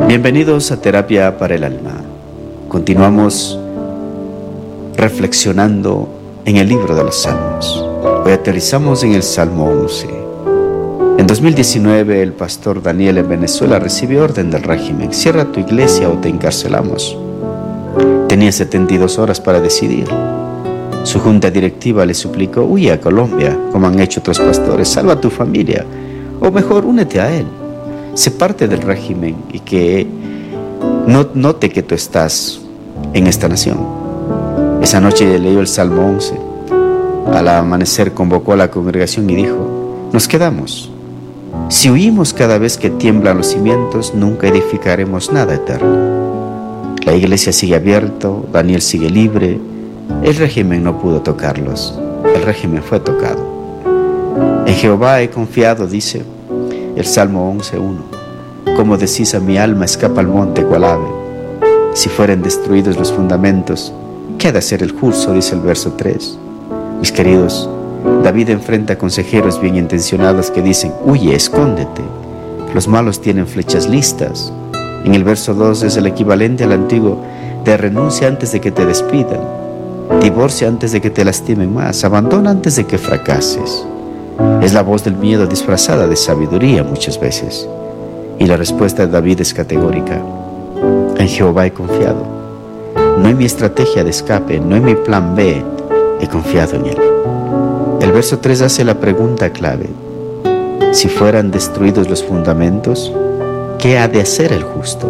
Bienvenidos a Terapia para el Alma. Continuamos reflexionando en el libro de los Salmos. Hoy aterrizamos en el Salmo 11. En 2019, el pastor Daniel en Venezuela recibió orden del régimen: cierra tu iglesia o te encarcelamos. Tenía 72 horas para decidir. Su junta directiva le suplicó: huye a Colombia, como han hecho otros pastores, salva a tu familia, o mejor, únete a él. Sé parte del régimen y que note que tú estás en esta nación. Esa noche leyó el Salmo 11. Al amanecer convocó a la congregación y dijo: nos quedamos. Si huimos cada vez que tiemblan los cimientos, nunca edificaremos nada eterno. La iglesia sigue abierta, Daniel sigue libre. El régimen no pudo tocarlos. El régimen fue tocado. En Jehová he confiado, dice el Salmo 11:1. Como decís a mi alma, escapa al monte cual ave. Si fueren destruidos los fundamentos, ¿qué ha de hacer el justo?, dice el verso 3. Mis queridos, David enfrenta a consejeros bien intencionados que dicen: huye, escóndete. Los malos tienen flechas listas. En el verso 2 es el equivalente al antiguo de renuncia antes de que te despidan, divorcia antes de que te lastimen más, abandona antes de que fracases. Es la voz del miedo disfrazada de sabiduría muchas veces. Y la respuesta de David es categórica: en Jehová he confiado. No en mi estrategia de escape, no en mi plan B, he confiado en él. El verso 3 hace la pregunta clave: si fueran destruidos los fundamentos, ¿qué ha de hacer el justo?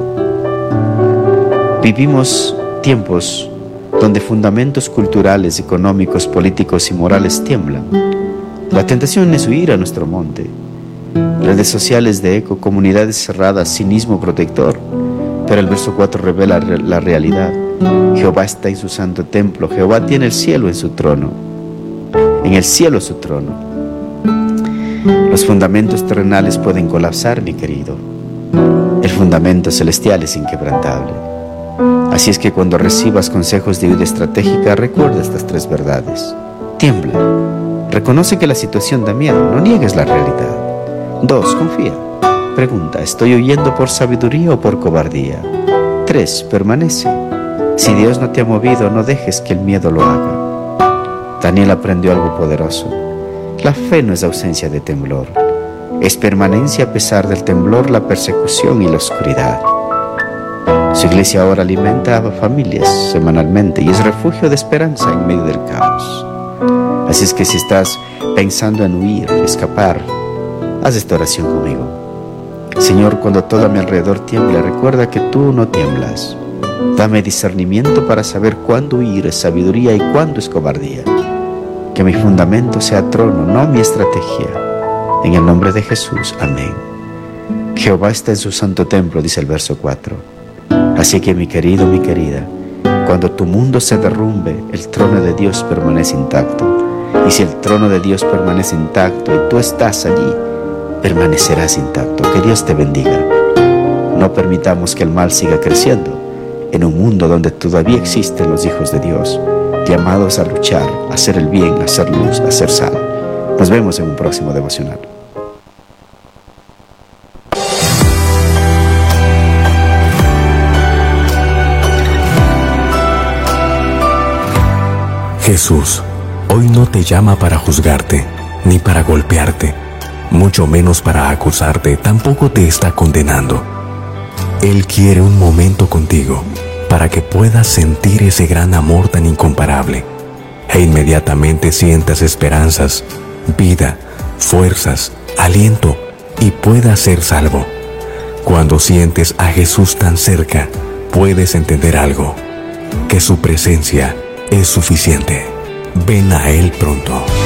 Vivimos tiempos donde fundamentos culturales, económicos, políticos y morales tiemblan. La tentación es huir a nuestro monte. Redes sociales de eco, comunidades cerradas, cinismo protector. Pero el verso 4 revela la realidad. Jehová está en su santo templo. Jehová tiene el cielo en su trono. En el cielo su trono. Los fundamentos terrenales pueden colapsar, mi querido. El fundamento celestial es inquebrantable. Así es que cuando recibas consejos de ayuda estratégica, recuerda estas 3 verdades. Tiembla. Reconoce que la situación da miedo, no niegues la realidad. 2. Confía. Pregunta: ¿estoy huyendo por sabiduría o por cobardía? 3. Permanece. Si Dios no te ha movido, no dejes que el miedo lo haga. Daniel aprendió algo poderoso. La fe no es ausencia de temblor. Es permanencia a pesar del temblor, la persecución y la oscuridad. Su iglesia ahora alimenta a familias semanalmente y es refugio de esperanza en medio del caos. Así es que si estás pensando en huir, escapar, haz esta oración conmigo. Señor, cuando todo a mi alrededor tiembla, recuerda que tú no tiemblas. Dame discernimiento para saber cuándo huir es sabiduría y cuándo es cobardía. Que mi fundamento sea trono, no mi estrategia. En el nombre de Jesús, amén. Jehová está en su santo templo, dice el verso 4. Así que mi querido, mi querida, cuando tu mundo se derrumbe, el trono de Dios permanece intacto. Y si el trono de Dios permanece intacto y tú estás allí, permanecerás intacto. Que Dios te bendiga. No permitamos que el mal siga creciendo en un mundo donde todavía existen los hijos de Dios, llamados a luchar, a hacer el bien, a hacer luz, a hacer sal. Nos vemos en un próximo devocional. Jesús hoy no te llama para juzgarte, ni para golpearte, mucho menos para acusarte, tampoco te está condenando. Él quiere un momento contigo para que puedas sentir ese gran amor tan incomparable e inmediatamente sientas esperanzas, vida, fuerzas, aliento y puedas ser salvo. Cuando sientes a Jesús tan cerca, puedes entender algo: que su presencia es suficiente. Ven a Él pronto.